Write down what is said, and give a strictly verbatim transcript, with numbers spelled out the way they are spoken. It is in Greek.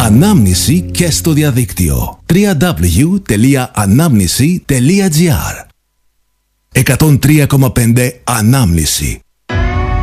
Ανάμνηση και στο διαδίκτυο. double-u double-u double-u τελεία ανάμνηση τελεία τζι άρ. εκατόν τρία κόμμα πέντε Ανάμνηση.